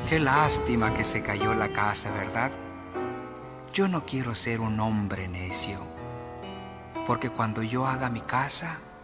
Qué lástima que se cayó la casa, ¿verdad? Yo no quiero ser un hombre necio, porque cuando yo haga mi casa,